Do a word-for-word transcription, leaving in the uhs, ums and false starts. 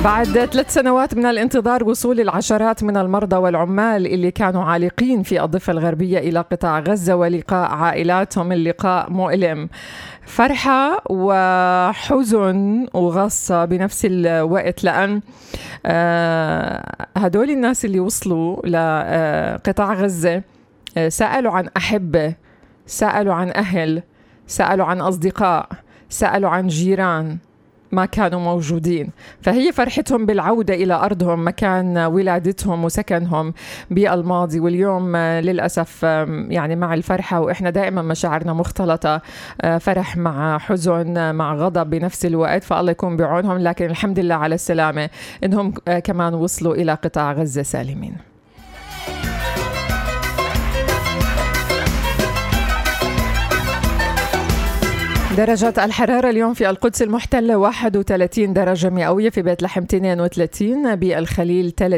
بعد ثلاث سنوات من الانتظار وصول العشرات من المرضى والعمال اللي كانوا عالقين في الضفة الغربية إلى قطاع غزة ولقاء عائلاتهم، اللقاء مؤلم. فرحة وحزن وغصة بنفس الوقت، لأن هدول الناس اللي وصلوا لقطاع غزة سألوا عن أحبة، سألوا عن أهل، سألوا عن أصدقاء، سألوا عن جيران ما كانوا موجودين. فهي فرحتهم بالعودة إلى أرضهم، مكان ولادتهم وسكنهم بالماضي. واليوم للأسف يعني مع الفرحة، وإحنا دائما مشاعرنا مختلطة، فرح مع حزن مع غضب بنفس الوقت، فالله يكون بعونهم. لكن الحمد لله على السلامة إنهم كمان وصلوا إلى قطاع غزة سالمين. درجات الحرارة اليوم في القدس المحتلة واحد وثلاثين درجة مئوية، في بيت لحم اثنين وثلاثين، بالخليل ثلاثين.